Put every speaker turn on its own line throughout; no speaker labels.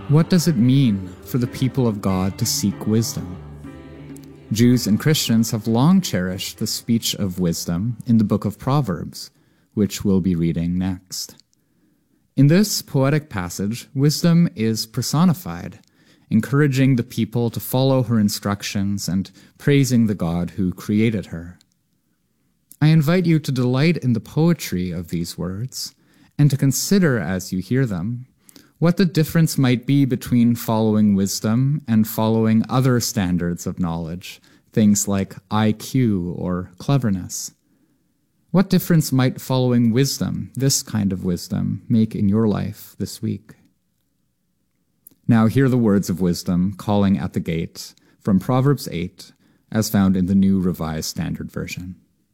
What does it mean for the people of God to seek wisdom? Jews and Christians have long cherished the speech of wisdom in the book of Proverbs, which we'll be reading next. In this poetic passage, wisdom is personified, encouraging the people to follow her instructions and praising the God who created her. I invite you to delight in the poetry of these words and to consider as you hear them what the difference might be between following wisdom and following other standards of knowledge, things like IQ or cleverness. What difference might following wisdom, this kind of wisdom, make in your life this week? Now hear the words of wisdom calling at the gate from Proverbs 8, as found in the New Revised Standard Version.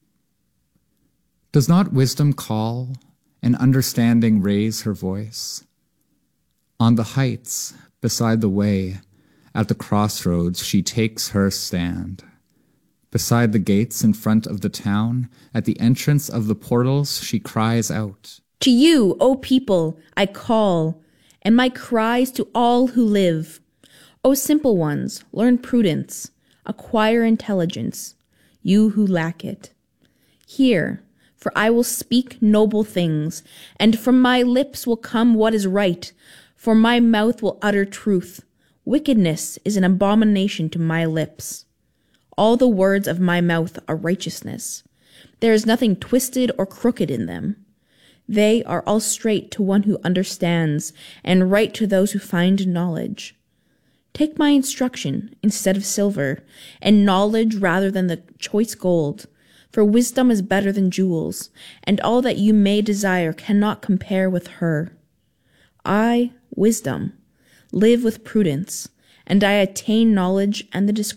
Does not wisdom call and understanding raise her voice? On the heights, beside the way, at the crossroads she takes her stand. Beside the gates in front of the town, at the entrance of the portals she cries out.
To you, O people, I call, and my cries to all who live. O simple ones, learn prudence, acquire intelligence, you who lack it. Hear, for I will speak noble things, and from my lips will come what is right, for my mouth will utter truth. Wickedness is an abomination to my lips. All the words of my mouth are righteousness. There is nothing twisted or crooked in them. They are all straight to one who understands, and right to those who find knowledge. Take my instruction instead of silver, and knowledge rather than the choice gold. For wisdom is better than jewels, and all that you may desire cannot compare with her. I, wisdom, live with prudence, and I attain knowledge and the discretion